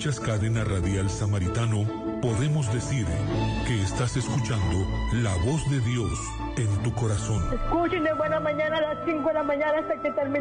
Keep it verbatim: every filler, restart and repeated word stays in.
escuchas Cadena Radial Samaritano, podemos decir que estás escuchando la voz de Dios en tu corazón. Escuchen de buena mañana a las cinco de la mañana hasta que termine